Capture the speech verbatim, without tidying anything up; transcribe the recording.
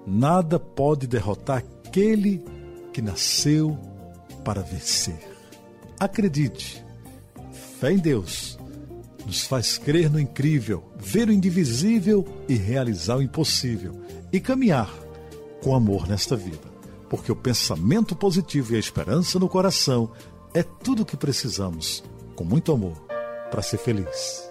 Nada pode derrotar aquele que nasceu para vencer. Acredite, fé em Deus nos faz crer no incrível, ver o indivisível e realizar o impossível, e caminhar com amor nesta vida, porque o pensamento positivo e a esperança no coração é tudo o que precisamos, com muito amor, para ser feliz.